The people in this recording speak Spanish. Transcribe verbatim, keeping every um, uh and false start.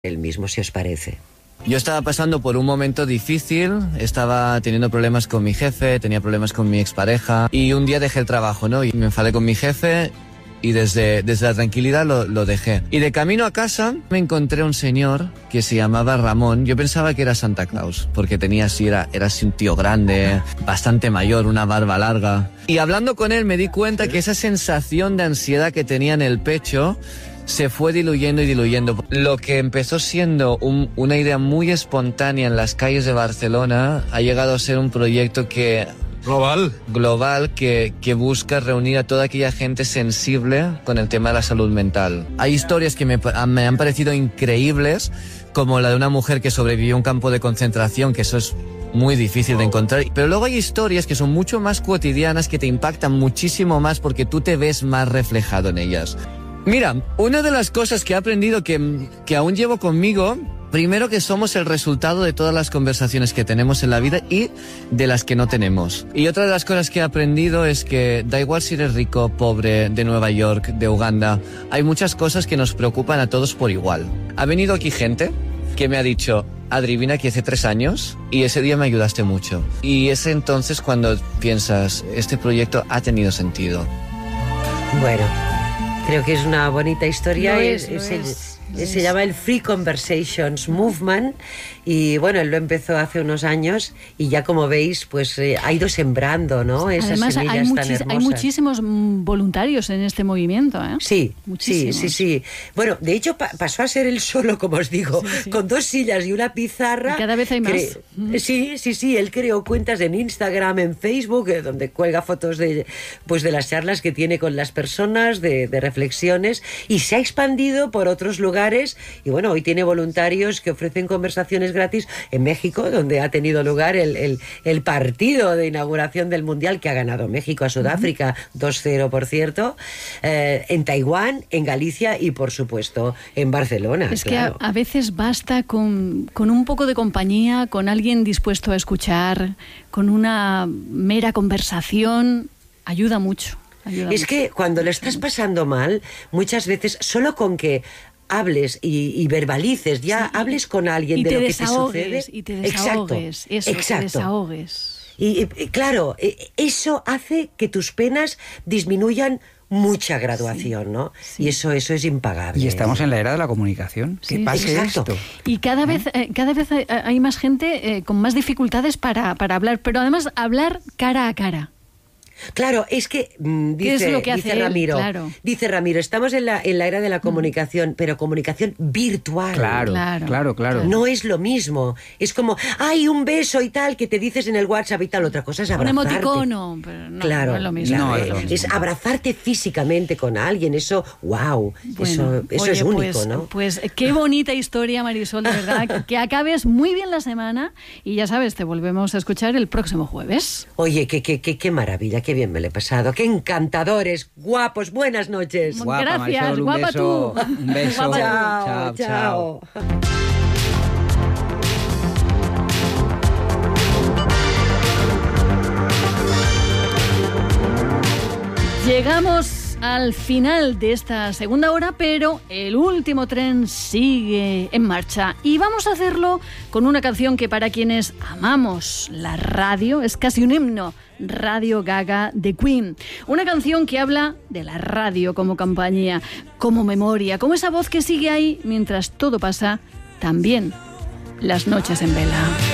el mismo, si os parece. Yo estaba pasando por un momento difícil, estaba teniendo problemas con mi jefe, tenía problemas con mi expareja y un día dejé el trabajo, ¿no? Y me enfadé con mi jefe y desde, desde la tranquilidad lo, lo dejé. Y de camino a casa me encontré un señor que se llamaba Ramón. Yo pensaba que era Santa Claus, porque tenía así, era, era así un tío grande, bastante mayor, una barba larga. Y hablando con él me di cuenta que esa sensación de ansiedad que tenía en el pecho se fue diluyendo y diluyendo. Lo que empezó siendo un, una idea muy espontánea en las calles de Barcelona ha llegado a ser un proyecto que... Global. Global que, que busca reunir a toda aquella gente sensible con el tema de la salud mental. Hay historias que me, me han parecido increíbles, como la de una mujer que sobrevivió a un campo de concentración, que eso es muy difícil de encontrar. Pero luego hay historias que son mucho más cotidianas, que te impactan muchísimo más porque tú te ves más reflejado en ellas. Mira, una de las cosas que he aprendido que, que aún llevo conmigo, primero que somos el resultado de todas las conversaciones que tenemos en la vida y de las que no tenemos. Y otra de las cosas que he aprendido es que da igual si eres rico, pobre, de Nueva York, de Uganda, hay muchas cosas que nos preocupan a todos por igual. Ha venido aquí gente que me ha dicho: Adri, vine aquí hace tres años y ese día me ayudaste mucho. Y es entonces cuando piensas, este proyecto ha tenido sentido. Bueno, creo que es una bonita historia. Lo es, es, es lo el, es. se es. llama el Free Conversations Movement y bueno, él lo empezó hace unos años y ya como veis pues eh, ha ido sembrando, ¿no? Esas Además semillas hay, tan muchis, hermosas. hay muchísimos voluntarios en este movimiento, ¿eh? Sí, Muchísimos. sí, sí, sí. Bueno, de hecho pa pasó a ser él solo, como os digo, sí, sí. con dos sillas y una pizarra. Y cada vez hay más. Cre sí, sí, sí. Él creó cuentas en Instagram, en Facebook, eh, donde cuelga fotos de, pues, de las charlas que tiene con las personas, de, de reflexiones, y se ha expandido por otros lugares. Y bueno, hoy tiene voluntarios que ofrecen conversaciones gratis en México, donde ha tenido lugar el, el, el partido de inauguración del Mundial que ha ganado México a Sudáfrica, uh-huh. dos cero, por cierto, eh, en Taiwán, en Galicia y, por supuesto, en Barcelona. Es claro. que a, a veces basta con, con un poco de compañía, con alguien dispuesto a escuchar, con una mera conversación, ayuda mucho. Ayuda es mucho. que cuando le estás pasando mal, muchas veces, solo con que hables y, y verbalices, ya sí, hables con alguien y de te lo que te sucede. Y te desahogues, exacto, eso, exacto. te desahogues. Y, y claro, eso hace que tus penas disminuyan mucha graduación, sí, ¿no? Sí. Y eso, eso es impagable. Y estamos en la era de la comunicación. Sí, ¿Qué pasa esto? Y cada vez, eh, cada vez hay, hay más gente eh, con más dificultades para, para hablar, pero además hablar cara a cara. Claro, es que mm, dice, es lo que dice hace Ramiro, él? Claro. dice Ramiro, estamos en la, en la era de la comunicación, mm. pero comunicación virtual. Claro, claro, claro, claro. No es lo mismo. Es como, hay un beso y tal que te dices en el WhatsApp y tal. Otra cosa es abrazarte. Un emoticono, pero no, claro, no es lo mismo. Claro, no es, es, lo mismo. es abrazarte físicamente con alguien. Eso, wow, bueno, eso, eso oye, es único, pues, ¿no? Pues qué bonita historia, Marisol, de verdad. Que acabes muy bien la semana y ya sabes, te volvemos a escuchar el próximo jueves. Oye, qué, qué, qué, qué maravilla, qué bien me lo he pasado. ¡Qué encantadores! ¡Guapos! ¡Buenas noches! Guapa, Gracias, Marisol, guapa beso. tú. Un beso. Guapa chao, chao, chao. chao. Llegamos al final de esta segunda hora, pero el último tren sigue en marcha y vamos a hacerlo con una canción que para quienes amamos la radio es casi un himno. Radio Gaga de Queen. Una canción que habla de la radio como compañía, como memoria, como esa voz que sigue ahí mientras todo pasa, también las noches en vela.